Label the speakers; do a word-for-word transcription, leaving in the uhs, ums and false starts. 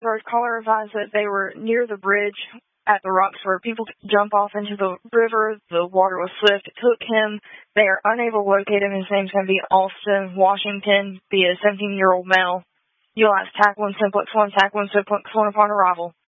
Speaker 1: Road caller advised that they were near the bridge at the rocks where people could jump off into the river. The water was swift. It took him. They are unable to locate him. His name's going to be Austin Washington, be a seventeen-year-old male. U L S Tackle and Simplex one, Tackle and Simplex one upon arrival.